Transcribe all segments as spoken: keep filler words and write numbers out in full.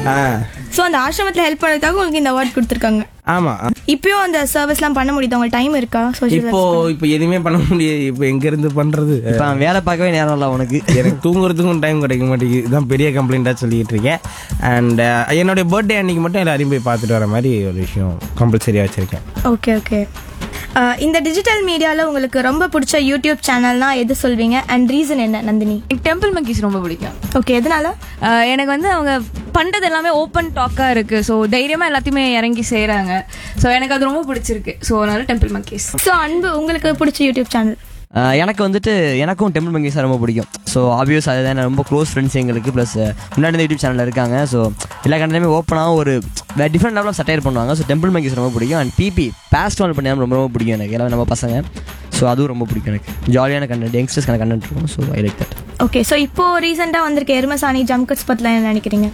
So அந்த ஆசிரமத்தில் help பண்ணுறதுக்காக உங்களுக்கு இந்த அவார்ட் கொடுத்துருக்காங்க. ஆமா, இப்பயும் அந்த சர்வீஸ்லாம் பண்ண முடியுது, உங்களுக்கு டைம் இருக்கா? இப்போ இப்போ எதுவுமே பண்ண முடியாது. இப்போ எங்க இருந்து பண்றது? இப்போ வேலை பார்க்கவே நேரம் இல்லை உனக்கு. எனக்கு தூங்குறதுக்கும் டைம் கிடைக்க மாட்டேங்குது. இதுதான் பெரிய கம்ப்ளைண்டா சொல்லிட்டு இருக்கேன். அண்ட் என்னுடைய பர்த்டே அன்னைக்கு மட்டும் எல்லாரையும் போய் பார்த்துட்டு வர மாதிரி ஒரு விஷயம் கம்பல்சரியா வச்சிருக்கேன். Okay okay. இந்த டிஜிட்டல் மீடியாவில் உங்களுக்கு ரொம்ப பிடிச்ச யூடியூப் சேனல்னா எது சொல்வீங்க அண்ட் ரீசன் என்ன நந்தினி? எனக்கு டெம்பிள் மங்கீஸ் ரொம்ப பிடிக்கும். ஓகே, எதனால? எனக்கு வந்து அவங்க பண்ணுறது எல்லாமே ஓப்பன் டாக்காக இருக்குது. ஸோ தைரியமாக எல்லாத்தையுமே இறங்கி செய்கிறாங்க. ஸோ எனக்கு அது ரொம்ப பிடிச்சிருக்கு. ஸோ அதனால டெம்பிள் மங்கீஸ். ஸோ அன்பு, உங்களுக்கு பிடிச்ச யூடியூப் சேனல்? எனக்கு வந்துட்டு எனக்கும் டெம்பிள் மங்கீஸ் ரொம்ப பிடிக்கும். ஸோ ஆப்வியஸ் அதுதான் ரொம்ப க்ளோஸ் ஃப்ரெண்ட்ஸ் எங்களுக்கு. ப்ளஸ் முன்னாடி இந்த யூடியூப் சேனலில் இருக்காங்க. ஸோ எல்லா கண்டென்ட்டுமே ஓப்பனாக ஒரு டிஃப்ரெண்ட் லெவலில் ஆஃப் சட்டையர் பண்ணுவாங்க. ஸோ டெம்பிள் மங்கீஸ் ரொம்ப பிடிக்கும். அண்ட் பிபி பாஸ்ட் ஒன் பண்ணி ரொம்ப ரொம்ப பிடிக்கும் எனக்கு. எல்லாம் நம்ம பசங்க. ஸோ அதுவும் ரொம்ப பிடிக்கும் எனக்கு. ஜாலியான கண்டென்ட், யங்ஸ்டர்ஸ்க்கான கண்டென்ட் இருக்கும். So I like that. Okay, so இப்போ ரீசெண்டாக வந்திருக்க எருமசாணி ஜம்ப் கட்ஸ் பற்றிலாம் என்ன நினைக்கிறீங்க?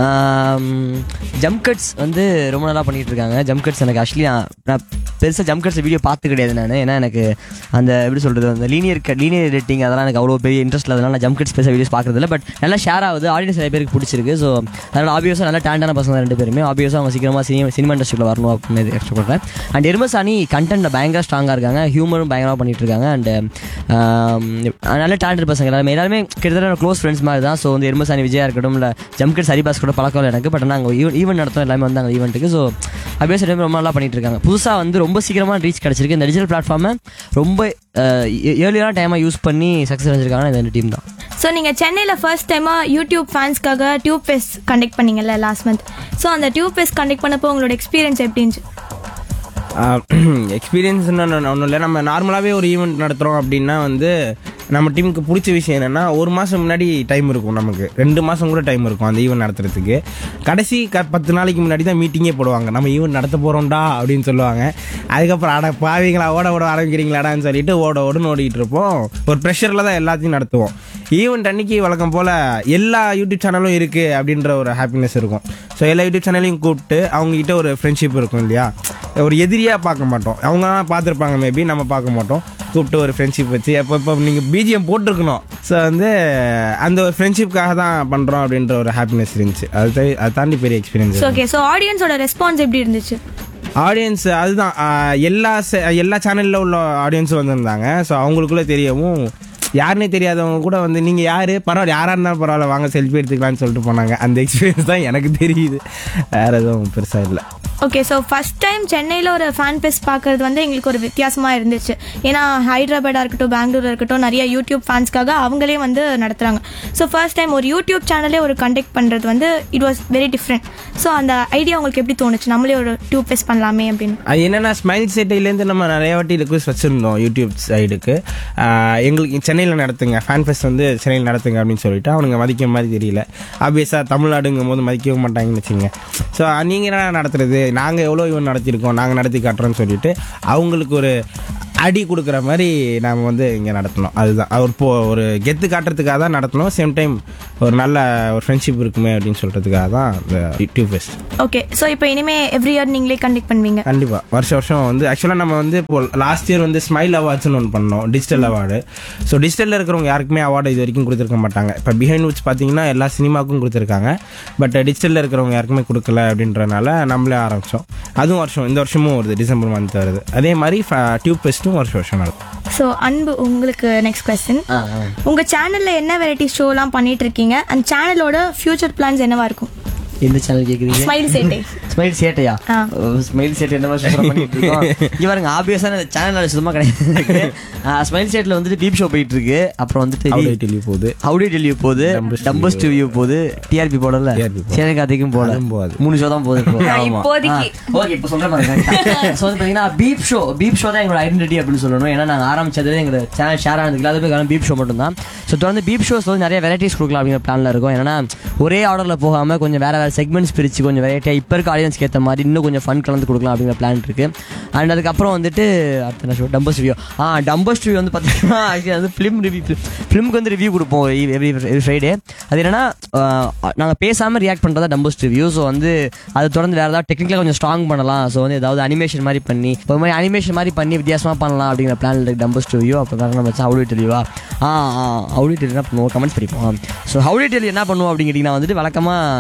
ஜம்ப் கட்ஸ் வந்து ரொம்ப நல்லா பண்ணிட்டு இருக்காங்க. ஜம்ப் கட்ஸ் எனக்கு ஆக்சுவலி நான் பெருசாக ஜம்ப் கட்ஸ் வீடியோ பார்த்து கிடையாது நான். ஏன்னா எனக்கு அந்த எப்படி சொல்கிறது, அந்த லீனியர் லீனியர் எடிட்டிங் அதெல்லாம் எனக்கு அவ்வளோ பெரிய இன்ட்ரெஸ்ட் இல்லை. அதனால் நான் ஜம்ப் கட்ஸ் பெருசாக வீடியோஸ் பார்க்குறதில்ல. பட் நல்லா ஷேர் ஆகுது, ஆடியன்ஸ் நிறைய பேருக்கு பிடிச்சிருக்கு. ஸோ அதனால் ஆப்வியஸாக நல்லா டேலண்டான பசங்க ரெண்டு பேருமே. ஆப்வியஸாக அவங்க சீக்கிரமாக சினிமா சினிமா இண்டஸ்ட்ரியில் வரணும் அப்படின்னு எக்ஸ்பெக்ட். அண்ட் எருமசாணி கண்டென்ட்டில் பயங்கர ஸ்ட்ராங்காக இருக்காங்க. ஹியூமரும் பயங்கரமாக பண்ணிட்டு இருக்காங்க. அண்ட் நல்ல டேலண்டட் பசங்க எல்லாருமே எல்லாருமே கிட்டத்தட்ட க்ளோஸ் ஃப்ரெண்ட்ஸ் மாதிரி தான். ஸோ வந்து எருமசாணி விஜயா இருக்கட்டும், இல்லை ஜம்கட் சரிபாஸ் கூட பழக்கம் எனக்கு. பட் ஆனால் அங்கே ஈவெண்ட் ஈவெண்ட் நடத்தும் எல்லாமே வந்து அங்கே ஈவெண்ட்டுக்கு. ஸோ அபியாஸ் ரொம்ப நல்லா பண்ணிட்டு இருக்காங்க. புதுசாக வந்து ரொம்ப சீக்கிரமாக ரீச் கிடச்சிருக்கு. இந்த டிஜிட்டல் பிளாட்ஃபார்மை ரொம்ப ஏர்லியான டைமாக யூஸ் பண்ணி சக்ஸஸ் அடைஞ்சிருக்காங்கன்னா இந்த டீம் தான். ஸோ நீங்கள் சென்னையில் ஃபர்ஸ்ட் டைமாக YouTube ஃபேன்ஸ்க்காக tube fest conduct பண்ணீங்கல்ல last month. So அந்த டியூப் ஃபெஸ்ட் கண்டக்ட் பண்ணப்போ உங்களோட எக்ஸ்பீரியன்ஸ் எப்படி இருந்துச்சு? எக்ஸ்பீரியன்ஸ்னு ஒன்றும் இல்லை. நம்ம நார்மலாகவே ஒரு ஈவெண்ட் நடத்துகிறோம் அப்படின்னா வந்து நம்ம டீமுக்கு பிடிச்ச விஷயம் என்னென்னா, ஒரு மாதம் முன்னாடி டைம் இருக்கும், நமக்கு ரெண்டு மாதம் கூட டைம் இருக்கும் அந்த ஈவெண்ட் நடத்துறதுக்கு. கடைசி க பத்து நாளைக்கு முன்னாடி தான் மீட்டிங்கே போடுவாங்க. நம்ம ஈவெண்ட் நடத்த போகிறோம்டா அப்படின்னு சொல்லுவாங்க. அதுக்கப்புறம் அட பாவீங்களா ஓட ஓட ஆரம்பிக்கிறீங்களாடான்னு சொல்லிட்டு ஓட ஓடுன்னு ஓடிட்டு இருப்போம். ஒரு ப்ரெஷரில் தான் எல்லாத்தையும் நடத்துவோம். ஈவெண்ட் அன்னைக்கு வழக்கம் போல் எல்லா யூடியூப் சேனலும் இருக்குது அப்படின்ற ஒரு ஹாப்பினஸ் இருக்கும். ஸோ எல்லா யூடியூப் சேனலையும் கூப்பிட்டு அவங்ககிட்ட ஒரு ஃப்ரெண்ட்ஷிப் இருக்கும் இல்லையா. ஒரு எதிரியாக பார்க்க மாட்டோம். அவங்க பார்த்துருப்பாங்க மேபி, நம்ம பார்க்க மாட்டோம். கூப்பிட்டு ஒரு ஃப்ரெண்ட்ஷிப் வச்சு எப்போ இப்போ நீங்கள் பிஜிஎம் போட்டிருக்கணும். ஸோ வந்து அந்த ஒரு ஃப்ரெண்ட்ஷிப்காக தான் பண்ணுறோம் அப்படின்ற ஒரு ஹாப்பினஸ் இருந்துச்சு. அது அதை தாண்டி பெரிய எக்ஸ்பீரியன்ஸ். ஓகே, ஸோ ஆடியன்ஸோட ரெஸ்பான்ஸ் எப்படி இருந்துச்சு? ஆடியன்ஸ் அதுதான் எல்லா எல்லா சேனலில் உள்ள ஆடியன்ஸும் வந்திருந்தாங்க. ஸோ அவங்களுக்குள்ளே தெரியவும் யாருன்னே தெரியாதவங்க கூட வந்து நீங்கள் யார் பரவாயில்ல, யாராக இருந்தாலும் பரவாயில்ல வாங்க செல்ஃபி எடுத்துக்கலான்னு சொல்லிட்டு போனாங்க. அந்த எக்ஸ்பீரியன்ஸ் தான் எனக்கு தெரியுது, வேறு எதுவும் பெருசாக இல்லை. ஓகே, ஸோ ஃபர்ஸ்ட் டைம் சென்னையில் ஒரு ஃபேன் ஃபெஸ்ட் பார்க்குறது வந்து எங்களுக்கு ஒரு வித்தியாசமாக இருந்துச்சு. ஏன்னா ஹைதராபாடாக இருக்கட்டும், பெங்களூர் இருக்கட்டும், நிறைய யூடியூப் ஃபேன்ஸ்க்காக அவங்களே வந்து நடத்துகிறாங்க. ஸோ ஃபர்ஸ்ட் டைம் ஒரு யூடியூப் சேனலே ஒரு கண்டக்ட் பண்ணுறது வந்து it was very different. So அந்த ஐடியா உங்களுக்கு எப்படி தோணுச்சு, நம்மளே ஒரு டியூப் ஃபெஸ்ட் பண்ணலாமே அப்படின்னு? அது என்னென்னா, ஸ்மைல் சேட்டையிலேருந்து நம்ம நிறைய வாட்டி ரிக்வெஸ்ட் வச்சுருந்தோம் யூடியூப் சைடுக்கு, எங்களுக்கு சென்னையில் நடத்துங்க, ஃபேன் ஃபெஸ்ட் வந்து சென்னையில் நடத்துங்க அப்படின்னு சொல்லிட்டு. அவனுங்க மதிக்கிற மாதிரி தெரியல. ஆப்வியஸாக தமிழ்நாடுங்கும் போது மதிக்கவும் மாட்டாங்கன்னு வச்சுங்க. ஸோ நீங்கள் என்ன நடத்துறது, நாங்கள் எவ்வளோ இவன் நடத்தியிருக்கோம், நாங்கள் நடத்தி காட்டுறோன்னு சொல்லிட்டு அவங்களுக்கு ஒரு அடி கொடுக்குற மாதிரி நாம் வந்து இங்கே நடத்தணும். அதுதான் அவர் இப்போ ஒரு கெத்து காட்டுறதுக்காக தான் நடத்தணும். சேம் டைம் ஒரு நல்ல ஒரு ஃப்ரெண்ட்ஷிப் இருக்குமே அப்படின்னு சொல்கிறதுக்காக தான் இந்த டியூப் ஃபெஸ்ட். ஓகே, ஸோ இப்போ இனிமேல் எவ்ரி இயர் நீங்களே கண்டக்ட் பண்ணுவீங்க? கண்டிப்பாக, வருஷம் வருஷம் வந்து ஆக்சுவலாக நம்ம வந்து இப்போ லாஸ்ட் இயர் வந்து ஸ்மைல் அவார்ட்ஸ்னு ஒன்று பண்ணோம், டிஜிட்டல் அவார்டு. ஸோ டிஜிட்டலில் இருக்கிறவங்க யாருக்குமே அவார்டு இது வரைக்கும் கொடுத்துருக்க மாட்டாங்க. இப்போ பிஹைண்ட் வுட்ஸ் பார்த்தீங்கன்னா எல்லா சினிமாவுக்கும் கொடுத்துருக்காங்க. பட் டிஜிட்டலில் இருக்கிறவங்க யாருக்குமே கொடுக்கல அப்படின்றனால நம்மளே ஆரம்பித்தோம். அதுவும் வருஷம் இந்த வருஷமும் வருது, டிசம்பர் மந்த் வருது. அதே மாதிரி டியூப் ஃபெஸ்ட்டும் வருஷம் வருஷம் நடக்கும். ஸோ அன்பு, உங்களுக்கு நெக்ஸ்ட் கொஸ்டின். உங்கள் சேனலில் என்ன வெரைட்டி ஷோலாம் பண்ணிட்டு இருக்கீங்க? அந்த சேனலோட ஃபியூச்சர் பிளான்ஸ் என்னவா இருக்கும்? எந்த சேனல் கேக்குறீங்க? ஸ்மைல் சேட்டை. ஸ்மைல் சேட்டையா? ஸ்மைல் சேட்டை என்ன மாதிரி சூப்பரா பண்ணிட்டு இருக்கோம். இங்க பாருங்க, ஆப்வியஸான சேனல் சுத்தமா கிடையாது. ஸ்மைல் சேட்ல வந்துட்டு பீப் ஷோ போயிட்டு இருக்கு. அப்புறம் வந்துட்டு ஹவு டு டெல் யூ போகுது, ஹவு டு டெல் யூ போகுது, டம்பஸ் டு யூ போகுது, டிஆர்பி போடல, சேனகாதிக்கும் போல மூணு ஷோ தான் போகுது இப்போதைக்கு. ஓகே, இப்போ சொல்றேன் பாருங்க. சோ வந்து பாத்தீங்கன்னா பீப் ஷோ பீப் ஷோ தான் எங்களோட ஐடென்டிட்டி அப்படின்னு சொல்லணும். ஏன்னா நாங்க ஆரம்பிச்சது எங்க சேனல் ஷேர் ஆனதுக்கு எல்லாத்துக்கும் பீப் ஷோ மட்டும் தான். ஸோ தொடர்ந்து பீப் ஷோஸ் வந்து நிறைய வெரைட்டிஸ் கொடுக்கலாம் அப்படிங்கிற பிளான்ல இருக்கும். ஏன்னா ஒரே ஆர்டர்ல போகாம கொஞ்சம் வேற வேற செக்மெண்ட்ஸ் பிரிச்சு கொஞ்சம் வெரைட்டியாக இப்போ இருக்க ஆடியன்ஸ்க்கு ஏற்ற மாதிரி இன்னும் கொஞ்சம் ஃபன் கலந்து கொடுக்கலாம் அப்படிங்கிற பிளான் இருக்குது. அண்ட் அதுக்கப்புறம் வந்துட்டு அடுத்த ஷோ டம்பஸ் ரிவ்யூ. ஆ டம்பஸ் ரிவ்யூ வந்து பார்த்தீங்கன்னா ஆக்சுவலி வந்து ஃபிலிம் ரிவ்யூ ஃபிலிமுக்கு வந்து ரிவ்யூ கொடுப்போம் எவ்ரி எவ்ரி ஃப்ரைடே. அது என்னன்னா நாங்கள் பேசாமல் ரியாக்ட் பண்ணுறதா டம்பஸ் ரிவ்யூ. ஸோ வந்து அது தொடர்ந்து வேறு ஏதாவது டெக்னிக்கலாக கொஞ்சம் ஸ்ட்ராங் பண்ணலாம். ஸோ வந்து ஏதாவது அனிமேஷன் மாதிரி பண்ணி ஒரு மாதிரி அனிமேஷன் மாதிரி பண்ணி வித்தியாசமாக பண்ணலாம் அப்படிங்கிற பிளான் இருக்குது டம்பஸ் ரிவ்யூ. அப்புறம் நம்ம வச்சா how to tell யூவா ah how to tell என்ன பண்ணுவோம், கமெண்ட்ஸ் படிப்போம். ஸோ ஹவு டு டெல் என்ன பண்ணுவோம் அப்படின்னு கேட்டிங்கன்னா வந்துட்டு வழக்கமாக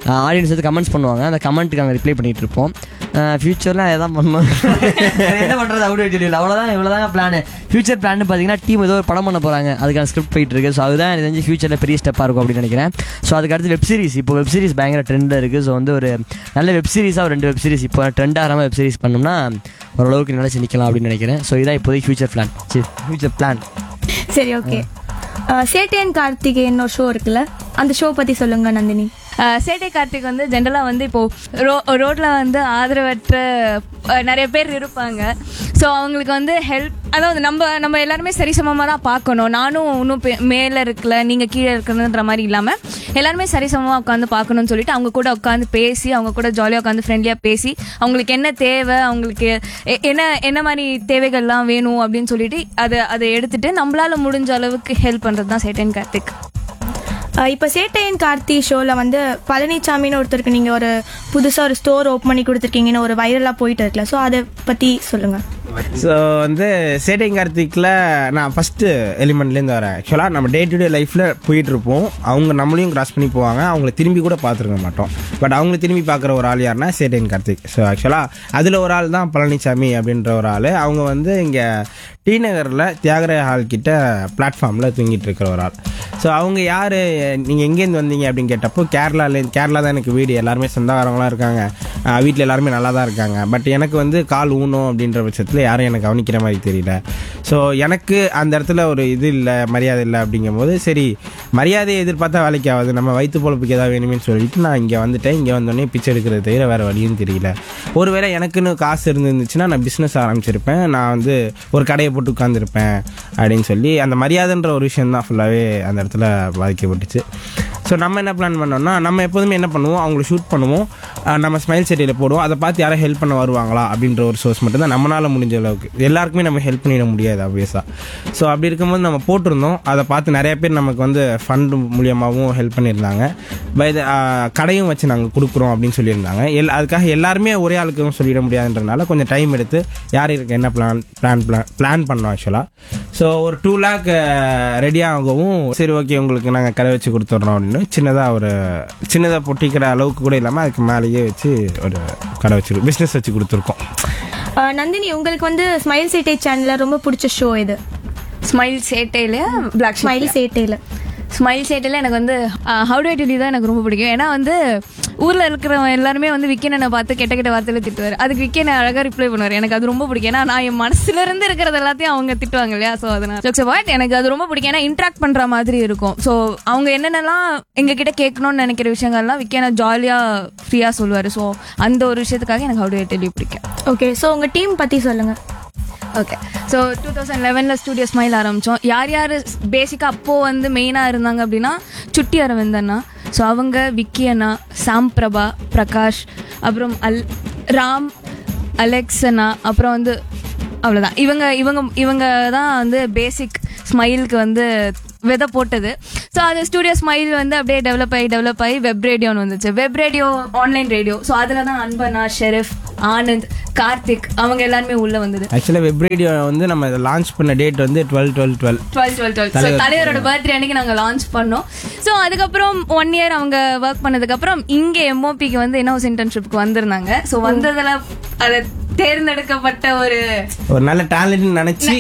ஆடியன்ஸ் வந்து கமெண்ட்ஸ் பண்ணுவாங்க, அந்த கமெண்ட்டுக்கு அங்கே ரிப்ளை பண்ணிகிட்டு இருப்போம். ஃபியூச்சரில் எதாவது பண்ணணும், என்ன பண்ணுறது அவுட் இல்லை, அவ்வளோதான் இவ்வளோதான் பிளான். ஃபியூச்சர் பிளான் பார்த்தீங்கன்னா டீம் ஏதோ ஒரு படம் பண்ண போகிறாங்க, அதுக்கான ஸ்கிரிப்ட் போயிட்டு இருக்கு. ஸோ அதுதான் எனக்கு தெரிஞ்சு ஃபியூச்சரில் பெரிய ஸ்டெப்பாக இருக்கும் அப்படின்னு நினைக்கிறேன். ஸோ அதுக்கு அடுத்து வெப் சீரிஸ், இப்போ வெப் சீரிஸ் பயங்கர ட்ரெண்டில் இருக்குது. ஸோ வந்து ஒரு நல்ல வெப் சீரிஸாக ஒரு ரெண்டு வெப் சீரிஸ் இப்போ ட்ரெண்ட் ஆகாமல் வெப் சீரிஸ் பண்ணோம்னா ஓரளவுக்கு நினைச்சு நிற்கலாம் அப்படின்னு நினைக்கிறேன். ஸோ இதான் இப்போதைக்கு ஃபியூச்சர் பிளான். சரி, ஃபியூச்சர் பிளான். சரி, ஓகே. சேட்டையன் கார்த்திகேயன் ஒரு ஷோ இருக்குல்ல, அந்த ஷோ பற்றி சொல்லுங்க நந்தினி. சேட்டை கார்த்திக் வந்து ஜென்ரலாக வந்து இப்போது ரோ ரோட்டில் வந்து ஆதரவற்ற நிறைய பேர் இருப்பாங்க. ஸோ அவங்களுக்கு வந்து ஹெல்ப், அதாவது நம்ம நம்ம எல்லாருமே சரிசமமாக தான் பார்க்கணும். நானும் இன்னும் மேலே இருக்கல, நீங்கள் கீழே இருக்கணுன்ற மாதிரி இல்லாமல் எல்லாருமே சரிசமமாக உட்காந்து பார்க்கணும்னு சொல்லிட்டு அவங்க கூட உட்காந்து பேசி, அவங்க கூட ஜாலியாக உட்காந்து ஃப்ரெண்ட்லியாக பேசி, அவங்களுக்கு என்ன தேவை, அவங்களுக்கு என்ன என்ன மாதிரி தேவைகள்லாம் வேணும் அப்படின்னு சொல்லிட்டு அதை அதை எடுத்துட்டு நம்மளால முடிஞ்ச அளவுக்கு ஹெல்ப் பண்ணுறது தான் சேட்டையன் கார்த்திக். இப்போ சேட்டையன் கார்த்தி ஷோவில் வந்து பழனிசாமின்னு ஒருத்தருக்கு நீங்கள் ஒரு புதுசாக ஒரு ஸ்டோர் ஓப்பன் பண்ணி கொடுத்துருக்கீங்கன்னு ஒரு வைரலாக போயிட்டு இருக்குல்ல, ஸோ அதை பற்றி சொல்லுங்கள். ஸோ வந்து சேட்டையன் கார்த்திக்கில் நான் ஃபஸ்ட்டு எலிமெண்ட்லேருந்து வரேன். ஆக்சுவலாக நம்ம டே டு டே லைஃப்பில் போயிட்டுருப்போம், அவங்க நம்மளையும் கிராஸ் பண்ணி போவாங்க, அவங்கள திரும்பி கூட பார்த்துருக்க மாட்டோம். பட் அவங்கள திரும்பி பார்க்குற ஒரு ஆள் யாருன்னா சேட்டையன் கார்த்திக். ஸோ ஆக்சுவலாக அதில் ஒரு ஆள் தான் பழனிசாமி அப்படின்ற ஒரு ஆள். அவங்க வந்து இங்கே டி நகரில் தியாகராய ஹால் கிட்ட பிளாட்ஃபார்மில் தூங்கிட்டு இருக்கிற ஒரு ஆள். ஸோ அவங்க யார், நீங்கள் எங்கேருந்து வந்தீங்க அப்படின்னு கேட்டப்போ கேரளாலேருந்து, கேரளா தான் எனக்கு வீடு, எல்லாருமே சொந்தக்காரங்களாம் இருக்காங்க, வீட்டில் எல்லாருமே நல்லா தான் இருக்காங்க, பட் எனக்கு வந்து கால் ஊனும் அப்படின்ற பட்சத்தில் யாரும் எனக்கு கவனிக்கிற மாதிரி தெரியல. ஸோ எனக்கு அந்த இடத்துல ஒரு இது இல்லை, மரியாதை இல்லை. அப்படிங்கும்போது சரி, மரியாதையை எதிர்பார்த்தா வேலைக்கு ஆகாது, நம்ம வயிற்று பொழப்புக்கு ஏதாவது வேணுமேனு சொல்லிட்டு நான் இங்கே வந்துட்டேன். இங்கே வந்தோடனே பிச்சை எடுக்கிறது தவிர வேறு வழியும் தெரியல. ஒருவேளை எனக்குன்னு காசு இருந்துச்சுன்னா நான் பிஸ்னஸ் ஆரம்பிச்சிருப்பேன், நான் வந்து ஒரு கடையை போட்டு உட்காந்துருப்பேன் அப்படின்னு சொல்லி அந்த மரியாதைன்ற ஒரு விஷயம் தான் ஃபுல்லாகவே அந்த இடத்துல பாதிக்கப்பட்டுச்சு. ஸோ நம்ம என்ன பிளான் பண்ணோம்னா, நம்ம எப்போதுமே என்ன பண்ணுவோம், அவங்கள ஷூட் பண்ணுவோம், நம்ம ஸ்மைல் செட்டியில் போடுவோம், அதை பார்த்து யாரும் ஹெல்ப் பண்ண வருவாங்களா அப்படின்ற ஒரு சோர்ஸ் மட்டும் தான் நம்மளால் முடிஞ்ச அளவுக்கு. எல்லாருக்குமே நம்ம ஹெல்ப் பண்ணிட முடியாது ஆப்வியஸாக. ஸோ அப்படி இருக்கும்போது நம்ம போட்டிருந்தோம், அதை பார்த்து நிறைய பேர் நமக்கு வந்து ஃபண்டு மூலியமாகவும் ஹெல்ப் பண்ணியிருந்தாங்க. பை த கடையும் வச்சு நாங்கள் கொடுக்குறோம் அப்படின்னு சொல்லியிருந்தாங்க. எல் அதுக்காக எல்லாருமே ஒரே ஆளுக்கும் சொல்லிட முடியாதுன்றதுனால கொஞ்சம் டைம் எடுத்து யார் இருக்க என்ன பிளான் பிளான் பிளான் பிளான் பண்ணோம் ஆக்சுவலாக. ஸோ ஒரு டூ லேக் ரெடி ஆகவும் சரி ஓகே உங்களுக்கு நாங்கள் கடை வச்சு கொடுத்துட்றோம் அப்படின்னு சின்னதாக ஒரு சின்னதாக பொட்டிக்கிற அளவுக்கு கூட இல்லாமல் அதுக்கு மேலேயே வச்சு ஒரு கடை வச்சு பிஸ்னஸ் வச்சு கொடுத்துருக்கோம். நந்தினி, உங்களுக்கு வந்து ஸ்மைல் சேட்டை சேனலில் ரொம்ப பிடிச்ச ஷோ இது? ஸ்மைல் சேட்டையில பிளாக் ஸ்மைல் சேட்டையில் ஸ்மைல் சேட்டையில் எனக்கு வந்து how to I tell you தான் எனக்கு ரொம்ப பிடிக்கும். ஏன்னா வந்து ஊரில் இருக்கிறவங்க எல்லாருமே வந்து விக்கெனை பார்த்து கெட்ட கெட்ட வார்த்தையில் திட்டுவார், அதுக்கு விக்கெனை அழகாக ரிப்ளை பண்ணுவார். எனக்கு அது ரொம்ப பிடிக்கும். ஏன்னா நான் என் மனசுல இருந்து இருக்கிறது எல்லாத்தையும் அவங்க திட்டுவாங்க இல்லையா, ஸோ அதனால பட் எனக்கு அது ரொம்ப பிடிக்கும். ஏன்னா இன்ட்ராக்ட் பண்ணுற மாதிரி இருக்கும். ஸோ அவங்க என்னென்னலாம் எங்ககிட்ட கேட்கணும்னு நினைக்கிற விஷயங்கள்லாம் விக்கெனை ஜாலியாக ஃப்ரீயாக சொல்லுவார். ஸோ அந்த ஒரு விஷயத்துக்காக எனக்கு how to I tell you பிடிக்கும். ஓகே, ஸோ உங்கள் டீம் பற்றி சொல்லுங்கள். ஓகே, ஸோ டூ தௌசண்ட் லெவனில் ஸ்டூடியோ ஸ்மைல் ஆரம்பித்தோம். யார் யார் பேசிக்காக அப்போது வந்து மெயினாக இருந்தாங்க அப்படின்னா சுட்டி அரவிந்த் அண்ணா, ஸோ அவங்க, விக்கி அண்ணா, சாம் பிரபா, பிரகாஷ், அப்புறம் அல் ராம், அலெக்ஸ் அண்ணா, அப்புறம் வந்து அவ்வளோதான். இவங்க இவங்க இவங்க தான் வந்து பேசிக் ஸ்மைலுக்கு வந்து விதை போட்டது. ஸோ அது ஸ்டூடியோ ஸ்மைல் வந்து அப்படியே டெவலப் ஆகி டெவலப் ஆகி வெப் ரேடியோன்னு வந்துச்சு. Web radio, online radio. So அதில் தான் அன்பனா, ஷெரீஃப், ஆனந்த், கார்த்திக் அவங்க எல்லாருமே உள்ள வந்தது. ஆக்சுவலாக வெப் ரேடியோ வந்து நம்ம லான்ச் பண்ண டேட் வந்து twelve twelve twelve twelve twelve twelve so தலைவரோட பர்த்டே அன்னைக்கு நாங்கள் லான்ச் பண்ணோம். ஸோ அதுக்கப்புறம் ஒன் இயர் அவங்க ஒர்க் பண்ணதுக்கப்புறம் இங்கே எம்ஓபிக்கு வந்து இன்ஹவுஸ் இன்டர்ன்ஷிப்க்கு வந்திருந்தாங்க. ஸோ வந்ததில் அதை தேர்ந்தெடுக்கப்பட்ட ஒரு ஒரு நல்ல டேலண்ட் நினைச்சு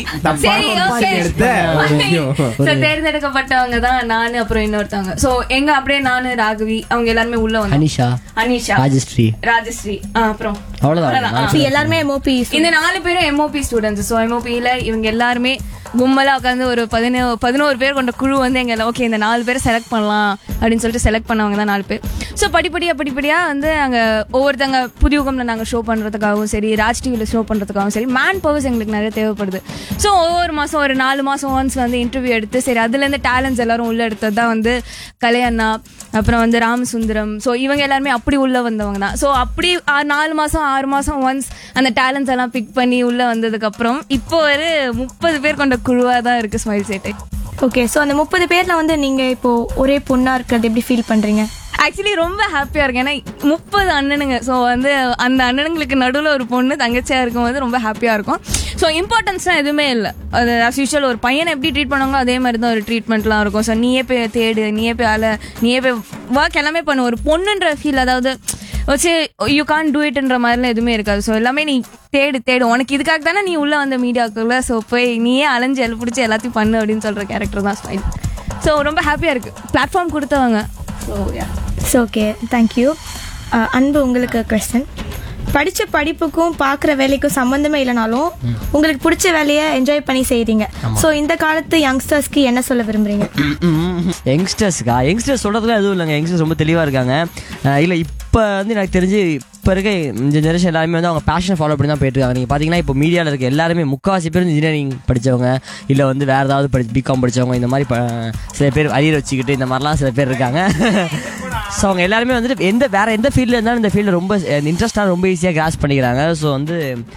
தேர்ந்தெடுக்கப்பட்டவங்க தான் நானு, அப்புறம் இன்னொருத்தவங்க. சோ எங்க அப்படியே நானு, ராகவி அவங்க எல்லாருமே உள்ள வந்து, அனிஷா அனிஷா ராஜஸ்ரீ ராஜஸ்ரீ அப்புறம் அவ்வளவுதான் எல்லாருமே எம்ஓபி. இந்த நாலு பேரும் எம்ஓபி ஸ்டூடெண்ட்ஸ். ஸோ எம்ஓபியில இவங்க எல்லாருமே கும்பலா உட்காந்து ஒரு பதினோ பதினோரு பேர் கொண்ட குழு வந்து எங்க ஓகே இந்த நாலு பேரை செலக்ட் பண்ணலாம் அப்படின்னு சொல்லிட்டு செலக்ட் பண்ணவங்க தான் நாலு பேர். ஸோ படிப்படியா படிப்படியா வந்து அங்க ஒவ்வொருத்தங்க புதியுகம்ல நாங்க ஷோ பண்றதுக்காகவும் சரி, ராஜ் டிவில ஷோ பண்றதுக்காகவும் சரி, மேன் பவர்ஸ் எங்களுக்கு நிறைய தேவைப்படுது. ஸோ ஒவ்வொரு மாசம் ஒரு நாலு மாசம் ஒன்ஸ் வந்து இன்டர்வியூ எடுத்து சரி அதுல இருந்து டேலண்ட்ஸ் எல்லாரும் உள்ள எடுத்தது தான் வந்து கலையண்ணா, அப்புறம் வந்து ராமசுந்தரம். ஸோ இவங்க எல்லாருமே அப்படி உள்ள வந்தவங்க தான். ஸோ அப்படி நாலு மாசம் ஆறு மாசம் ஒன்ஸ் அந்த டேலண்ட்ஸ் எல்லாம் பிக் பண்ணி உள்ள வந்ததுக்கு அப்புறம் இப்போ ஒரு முப்பது பேர் கொண்ட குழுவா தான் இருக்கு ஸ்மைல் சேட்டை. ஓகே, ஸோ அந்த முப்பது பேர்ல வந்து நீங்க இப்போ ஒரே பொண்ணா இருக்கிறது எப்படி ஃபீல் பண்றீங்க? ஆக்சுவலி ரொம்ப ஹாப்பியா இருக்கு. ஏன்னா முப்பது அண்ணனுங்க. ஸோ வந்து அந்த அண்ணனுங்களுக்கு நடுவில் ஒரு பொண்ணு தங்கச்சியா இருக்கும்போது ரொம்ப ஹாப்பியா இருக்கும். ஸோ இம்பார்ட்டன்ஸ்லாம் எதுவுமே இல்லை. அது ஆஸ் யூஷுவல் ஒரு பையனை எப்படி ட்ரீட் பண்ணுவாங்களோ அதே மாதிரி தான் ஒரு ட்ரீட்மெண்ட்லாம் இருக்கும். ஸோ நீயே போய் தேடு, நீயே போய் அலை, நீயே போய் ஒர்க் எல்லாமே பண்ணு. ஒரு பொண்ணுன்ற ஃபீல் அதாவது வச்சு யூ கான் டூ இட்ன்ற மாதிரிலாம் எதுவுமே இருக்காது. ஸோ எல்லாமே நீ தேடு தேடு உனக்கு இதுக்காக தானே நீ உள்ள வந்த மீடியாக்குள்ள. ஸோ போய் நீயே அலைஞ்சு எல்லாம் பிடிச்சி எல்லாத்தையும் பண்ணு அப்படின்னு சொல்ற கேரக்டர் தான் ஸ்மைல். ஸோ ரொம்ப ஹாப்பியா இருக்கு பிளாட்ஃபார்ம் கொடுத்தவங்க. So yeah so okay, thank you. அன்பு, உங்களுக்கு கொஸ்டின். படிச்ச படிப்புக்கும் பார்க்குற வேலைக்கும் சம்மந்தமே இல்லைனாலும் உங்களுக்கு பிடிச்ச வேலையை என்ஜாய் பண்ணி செய்றீங்க. ஸோ இந்த காலத்து யங்ஸ்டர்ஸ்க்கு என்ன சொல்ல விரும்புறீங்க? யங்ஸ்டர்ஸ்க்கா யங்ஸ்டர்ஸ் சொல்றதுலாம் எதுவும் இல்லைங்க. யங்ஸ்டர்ஸ் ரொம்ப தெளிவாக இருக்காங்க. இல்லை இப்போ வந்து எனக்கு தெரிஞ்சு இப்போ இருக்க இந்த ஜெனரேஷன் எல்லாருமே வந்து அவங்க பேஷனை ஃபாலோ பண்ணி தான் போயிட்டு இருக்காங்க. நீங்கள் பார்த்தீங்கன்னா இப்போ மீடியாவில் இருக்க எல்லாருமே முக்கால்வாசி பேர் இன்ஜினியரிங் படித்தவங்க, இல்லை வந்து வேறு ஏதாவது படி பிகாம் படித்தவங்க, இந்த மாதிரி சில பேர் அரியர் வச்சுக்கிட்டு இந்த மாதிரிலாம் சில பேர் இருக்காங்க. ஸோ அவங்க எல்லாருமே வந்துட்டு எந்த வேறு எந்த ஃபீல்டில் இருந்தாலும் இந்த ஃபீல்டில் ரொம்ப இன்ட்ரெஸ்டாக ரொம்ப ஈஸியாக கிராஸ் பண்ணிக்கிறாங்க. ஸோ வந்து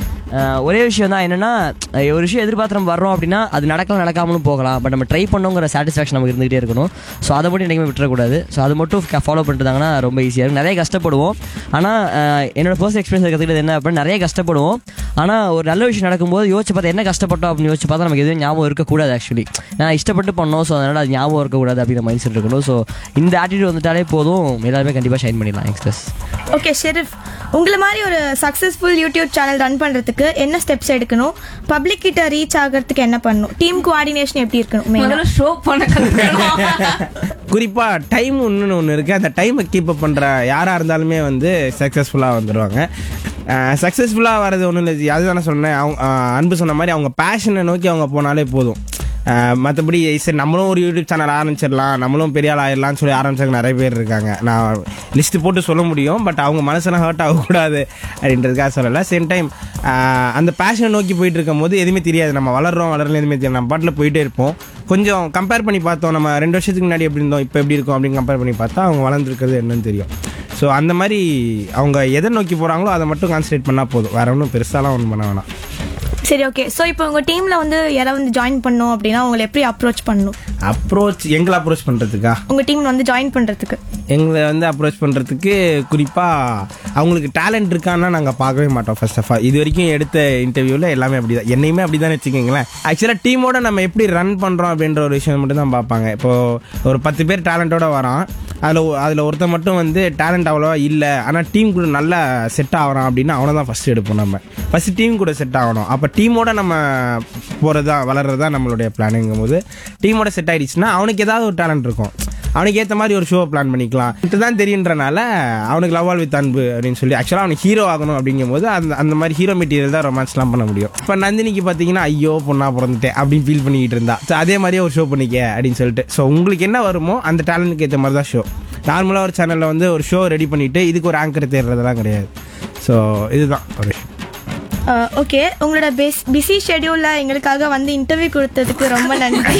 ஒரே விஷயம் தான் என்னென்னா, ஒரு விஷயம் எதிர்பார்த்து நம்ம வர்றோம் அப்படின்னா அது நடக்கலாம் நடக்காமலும் போகலாம். பட் நம்ம ட்ரை பண்ணோங்கிற சாட்டிஸ்ஃபேக்ஷன் நமக்கு இருந்துகிட்டே இருக்கணும். ஸோ அதை மட்டும் என்றைக்குமே விட்டுறக்கூடாது. ஸோ அது மட்டும் ஃபாலோ பண்ணிட்டுதாங்கன்னா ரொம்ப ஈஸியாக இருக்கும். நிறைய கஷ்டப்படுவோம். ஆனால் என்னோட பர்சனல் எக்ஸ்பீரியன்ஸ் இருக்கிறது என்ன அப்படின்னா, நிறைய கஷ்டப்படுவோம். ஆனால் ஒரு நல்ல விஷயம் நடக்கும்போது யோசிச்சு பார்த்தா என்ன கஷ்டப்பட்டோம் அப்படின்னு யோசிச்சு பார்த்தா நமக்கு எதுவும் ஞாபகம் இருக்கக்கூடாது. ஆக்சுவலி நான் இஷ்டப்பட்டு பண்ணோம். ஸோ அதனால் அது ஞாபகம் இருக்கக்கூடாது அப்படிங்கிற மைண்ட் செட் இருக்கணும். ஸோ இந்த ஆட்டிடியூட் வந்துட்டாலே போதும், எல்லாருமே கண்டிப்பாக ஷைன் பண்ணிடலாம் யங்ஸ்டர்ஸ். ஓகே ஷெரீஃப், உங்களை மாதிரி ஒரு சக்ஸஸ்ஃபுல் யூடியூப் சேனல் ரன் பண்ணுறதுக்கு என்ன ஸ்டெப்ஸ் எடுக்கணும்? பப்ளிக் கிட்ட ரீச் ஆகிறதுக்கு என்ன பண்ணணும்? டீம் கோஆர்டினேஷன் எப்படி இருக்கணும்? ஷோ பண்ண குறிப்பா டைம் ஒன்று ஒன்று இருக்கு. அந்த டைமை கீப் அப் பண்ற யாரா இருந்தாலுமே வந்து சக்ஸஸ்ஃபுல்லாக வந்துடுவாங்க. சக்ஸஸ்ஃபுல்லாக வர்றது ஒன்றும் இல்லை, அதுதானே சொன்னேன். அவங்க அன்பு சொன்ன மாதிரி அவங்க பேஷனை நோக்கி அவங்க போனாலே போதும். மற்றபடி சரி நம்மளும் ஒரு யூடியூப் சேனல் ஆரம்பிச்சிடலாம், நம்மளும் பெரிய ஆள் ஆயிடலாம்னு சொல்லி ஆரம்பிச்சவங்க நிறைய பேர் இருக்காங்க. நான் லிஸ்ட்டு போட்டு சொல்ல முடியும், பட் அவங்க மனசெல்லாம் ஹர்ட் ஆகக்கூடாது அப்படின்றதுக்காக சொல்லலை. சேம் டைம் அந்த பேஷனை நோக்கி போயிட்டு இருக்கும் போது எதுவுமே தெரியாது, நம்ம வளர்றோம் வளரல எதுவுமே தெரியாது, நம்ம பாட்டில் போயிட்டே இருப்போம். கொஞ்சம் கம்பேர் பண்ணி பார்த்தோம், நம்ம ரெண்டு வருஷத்துக்கு முன்னாடி எப்படி இருந்தோம் இப்போ எப்படி இருக்கும் அப்படின்னு கம்பேர் பண்ணி பார்த்தா அவங்க வளர்ந்துருக்கிறது என்னன்னு தெரியும். ஸோ அந்த மாதிரி அவங்க எதை நோக்கி போகிறாங்களோ அதை மட்டும் கான்சன்ட்ரேட் பண்ணால் போதும், வேற ஒன்றும் பெருசாலாம் ஒன்றும் பண்ண வேணாம். சரி, ஓகே. ஸோ இப்போ உங்கள் டீமில் வந்து யாராவது வந்து ஜாயின் பண்ணணும் அப்படின்னா உங்களை எப்படி அப்ரோச் பண்ணணும்? அப்ரோச் எங்களை அப்ரோச் பண்ணுறதுக்கா? உங்கள் டீமில் வந்து ஜாயின் பண்ணுறதுக்கு எங்களை வந்து அப்ரோச் பண்ணுறதுக்கு குறிப்பாக அவங்களுக்கு டேலண்ட் இருக்கான்னா நாங்கள் பார்க்கவே மாட்டோம். ஃபர்ஸ்ட் ஆஃப் ஆல் இது வரைக்கும் எடுத்த இன்டர்வியூவில் எல்லாமே அப்படி தான், என்னையுமே அப்படி தான் வச்சுக்கோங்களேன். ஆக்சுவலாக டீமோட நம்ம எப்படி ரன் பண்ணுறோம் அப்படின்ற ஒரு விஷயம் மட்டும் தான் பார்ப்பாங்க. இப்போது ஒரு பத்து பேர் டேலண்ட்டோட வரான், அதில் அதில் ஒருத்தர் மட்டும் வந்து டேலண்ட் அவ்வளோவா இல்லை, ஆனால் டீம் கூட நல்லா செட் ஆகிறான் அப்படின்னா அவனை தான் ஃபஸ்ட்டு எடுப்போம். நம்ம ஃபஸ்ட்டு டீம் கூட செட் ஆகணும். அப்போ டீமோட நம்ம போகிறதா வளர்றதா நம்மளுடைய பிளானுங்கும் போது டீமோட செட் ஆகிடுச்சுன்னா அவனுக்கு ஏதாவது ஒரு டேலண்ட் இருக்கும், அவனுக்கு ஏற்ற மாதிரி ஒரு ஷோ பிளான் பண்ணிக்கலாம். இதுதான் தெரியுன்றனால அவனுக்கு லவ் ஆல் வித் அன்பு அப்படின்னு சொல்லி ஆக்சுவலாக அவனுக்கு ஹீரோ ஆகணும் அப்படிங்கும் போது அந்த அந்த மாதிரி ஹீரோ மெட்டீரியல் தான் ரொமான்ஸ்லாம் பண்ண முடியும். இப்போ நந்தினிக்கு பார்த்தீங்கன்னா ஐயோ பொண்ணா பிறந்துட்டேன் அப்படின்னு ஃபீல் பண்ணிக்கிட்டு இருந்தா, ஸோ அதே மாதிரியே ஒரு ஷோ பண்ணிக்க அப்படின்னு சொல்லிட்டு. ஸோ உங்களுக்கு என்ன வருமோ அந்த டேலண்ட்டுக்கு ஏற்ற மாதிரி தான் ஷோ. நார்மலாக ஒரு சேனலில் வந்து ஒரு ஷோ ரெடி பண்ணிவிட்டு இதுக்கு ஒரு ஆங்கர் தேடுறதெல்லாம் கிடையாது. ஸோ இதுதான் ஒரு விஷயம். ஓகே, உங்களோட பெஸ் பிஸி ஷெடியூல்ல எங்களுக்காக வந்து இன்டர்வியூ கொடுத்ததுக்கு ரொம்ப நன்றி.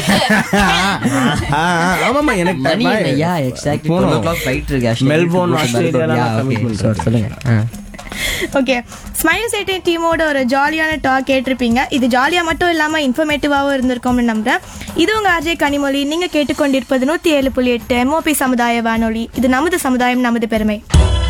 ஆமாம்மா, எனக்கு மெல்போர்ன் சொல்லுங்க. ஓகே, ஸ்மைல் சேட்டை டீமோட ஒரு ஜாலியான டாக் கேட்டிருப்பீங்க. இது ஜாலியாக மட்டும் இல்லாமல் இன்ஃபர்மேட்டிவாகவும் இருந்திருக்கும்னு நம்புறேன். இது உங்கள் அஜய் கனிமொழி. நீங்கள் கேட்டுக்கொண்டிருப்பது நூற்றி ஏழு புள்ளி எட்டு எம்ஓபி சமுதாய வானொலி. இது நமது சமுதாயம், நமது பெருமை.